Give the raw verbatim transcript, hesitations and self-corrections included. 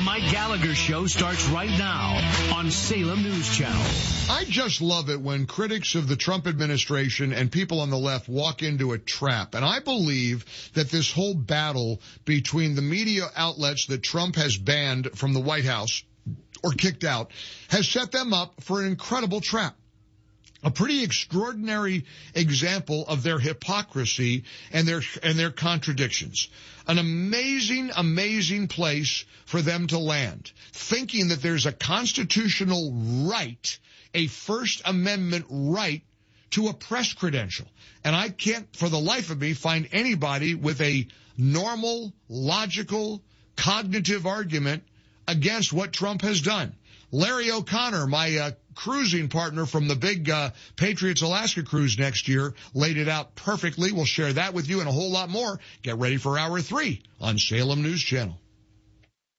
Mike Gallagher Show starts right now on Salem News Channel. I just love it when critics of the Trump administration and people on the left walk into a trap. And I believe that this whole battle between the media outlets that Trump has banned from the White House or kicked out has set them up for an incredible trap. A pretty extraordinary example of their hypocrisy and their and their contradictions. An amazing, amazing place for them to land, thinking that there's a constitutional right, a First Amendment right to a press credential. And I can't, for the life of me, find anybody with a normal, logical, cognitive argument against what Trump has done. Larry O'Connor, my uh, cruising partner from the big uh, Patriots Alaska cruise next year, laid it out perfectly. We'll share that with you and a whole lot more. Get ready for hour three on Salem News Channel.